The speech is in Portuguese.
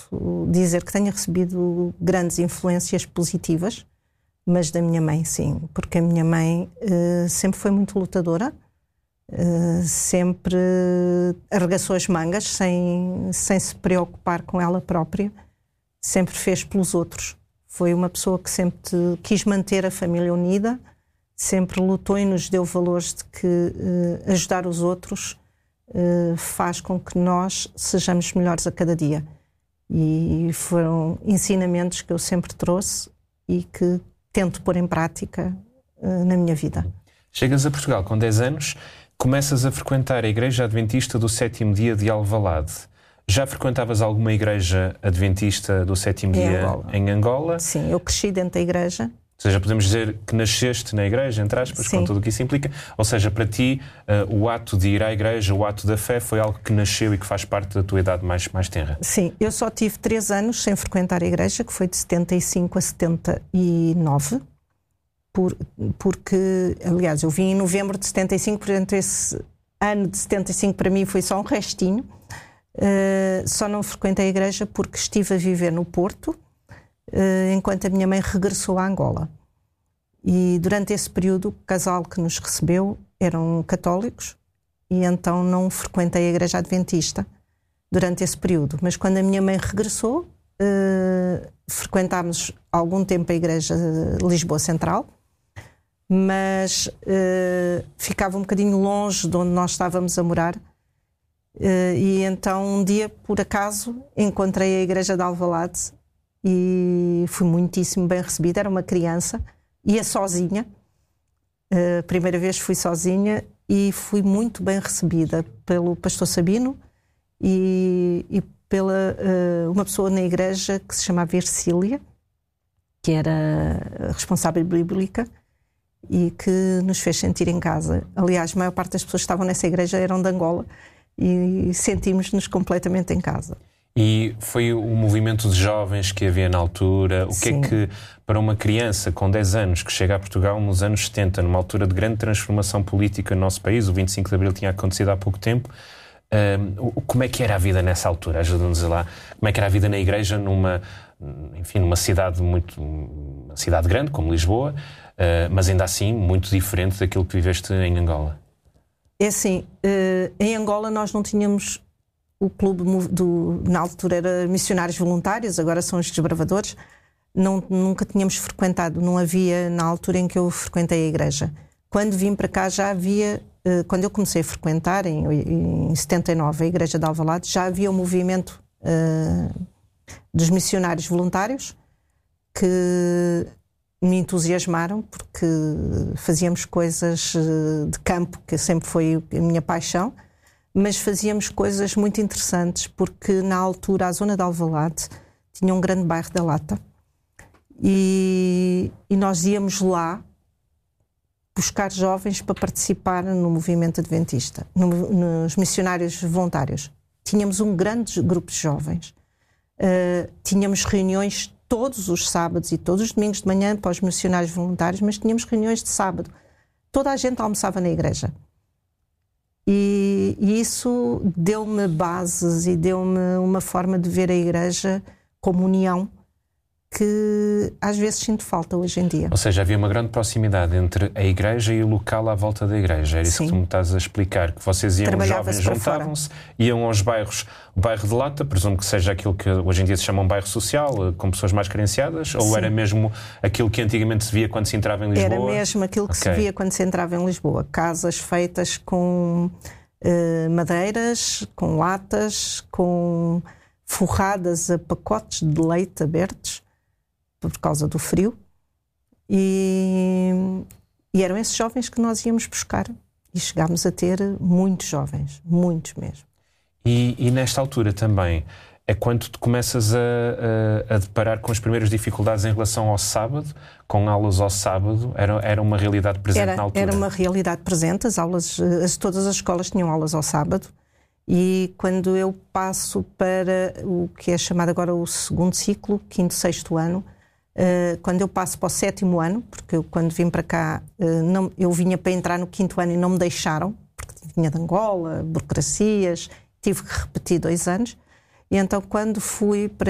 posso dizer que tenha recebido grandes influências positivas, mas da minha mãe, sim, porque a minha mãe sempre foi muito lutadora, sempre arregaçou as mangas sem se preocupar com ela própria, sempre fez pelos outros. Foi uma pessoa que sempre quis manter a família unida, sempre lutou e nos deu valores de que ajudar os outros faz com que nós sejamos melhores a cada dia. E foram ensinamentos que eu sempre trouxe e que tento pôr em prática na minha vida. Chegas a Portugal com 10 anos, começas a frequentar a Igreja Adventista do Sétimo Dia de Alvalade. Já frequentavas alguma igreja adventista do Sétimo Dia em Angola? Sim, eu cresci dentro da igreja. Ou seja, podemos dizer que nasceste na igreja, entre aspas, com tudo o que isso implica. Ou seja, para ti, o ato de ir à igreja, o ato da fé, foi algo que nasceu e que faz parte da tua idade mais tenra. Sim, eu só tive 3 anos sem frequentar a igreja, que foi de 75 a 79, porque, aliás, eu vim em novembro de 75, portanto esse ano de 75 para mim foi só um restinho. Só não frequentei a igreja porque estive a viver no Porto, enquanto a minha mãe regressou a Angola. E durante esse período o casal que nos recebeu eram católicos e então não frequentei a igreja adventista durante esse período. Mas quando a minha mãe regressou, frequentámos algum tempo a igreja de Lisboa Central, mas ficava um bocadinho longe de onde nós estávamos a morar. E então um dia, por acaso, encontrei a igreja de Alvalade e fui muitíssimo bem recebida. Era uma criança, ia sozinha, primeira vez fui sozinha e fui muito bem recebida pelo pastor Sabino e pela uma pessoa na igreja que se chamava Ercília, que era responsável bíblica e que nos fez sentir em casa. Aliás, a maior parte das pessoas que estavam nessa igreja eram de Angola e sentimos-nos completamente em casa. E foi o movimento de jovens que havia na altura. O que é que, para uma criança com 10 anos que chega a Portugal nos anos 70, numa altura de grande transformação política no nosso país, o 25 de Abril tinha acontecido há pouco tempo, como é que era a vida nessa altura? Ajuda-nos lá. Como é que era a vida na igreja numa cidade uma cidade grande, como Lisboa, mas ainda assim muito diferente daquilo que viveste em Angola? É assim, em Angola nós não tínhamos o clube na altura era Missionários Voluntários, agora são os Desbravadores. Nunca tínhamos frequentado, não havia na altura em que eu frequentei a igreja. Quando vim para cá já havia, quando eu comecei a frequentar em 79 a igreja de Alvalade, já havia o movimento dos missionários voluntários que me entusiasmaram porque fazíamos coisas de campo, que sempre foi a minha paixão, mas fazíamos coisas muito interessantes porque na altura a zona de Alvalade tinha um grande bairro da Lata e nós íamos lá buscar jovens para participar no movimento adventista, nos missionários voluntários. Tínhamos um grande grupo de jovens, tínhamos reuniões todos os sábados e todos os domingos de manhã para os missionários voluntários, mas tínhamos reuniões de sábado. Toda a gente almoçava na igreja. E isso deu-me bases e deu-me uma forma de ver a igreja como união que às vezes sinto falta hoje em dia. Ou seja, havia uma grande proximidade entre a igreja e o local à volta da igreja. Era isso que tu me estás a explicar, que vocês iam, os jovens juntavam-se, iam aos bairros, o bairro de Lata, presumo que seja aquilo que hoje em dia se chama um bairro social, com pessoas mais carenciadas, ou era mesmo aquilo que antigamente se via quando se entrava em Lisboa? Era mesmo aquilo que se via quando se entrava em Lisboa. Casas feitas com madeiras, com latas, com forradas a pacotes de leite abertos, por causa do frio, e eram esses jovens que nós íamos buscar e chegámos a ter muitos jovens, muitos mesmo. E nesta altura também é quando te começas a deparar com as primeiras dificuldades em relação ao sábado, com aulas ao sábado, era uma realidade presente na altura? Era uma realidade presente, todas as escolas tinham aulas ao sábado. E quando eu passo para o que é chamado agora o segundo ciclo, quinto, sexto ano, quando eu passo para o sétimo ano, porque eu, quando vim para cá, eu vinha para entrar no quinto ano e não me deixaram, porque vinha de Angola, burocracias, tive que repetir 2 anos. E então, quando fui para